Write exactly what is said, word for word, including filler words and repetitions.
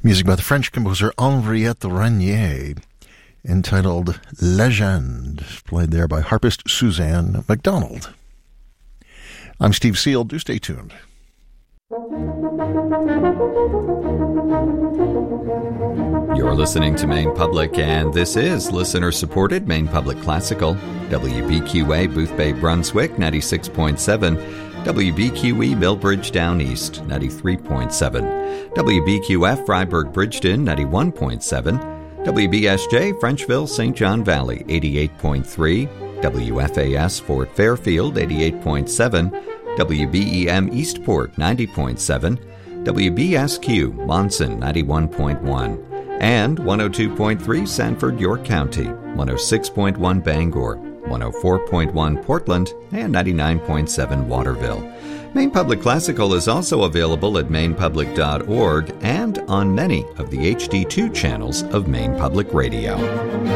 Music by the French composer Henriette Regnier, entitled Legende, played there by harpist Suzanne MacDonald. I'm Steve Seal. Do stay tuned. You're listening to Maine Public, and this is listener-supported Maine Public Classical. W B Q A Booth Bay, Brunswick, ninety-six point seven. W B Q E Millbridge Down East, ninety-three point seven. W B Q F Freiburg Bridgeton, ninety-one point seven. W B S J Frenchville Saint John Valley, eighty-eight point three. W F A S Fort Fairfield, eighty-eight point seven. W B E M Eastport, ninety point seven. W B S Q Monson, ninety-one point one. And one oh two point three Sanford, York County, one oh six point one Bangor, one oh four point one Portland, and ninety-nine point seven Waterville. Maine Public Classical is also available at maine public dot org and on many of the H D two channels of Maine Public Radio.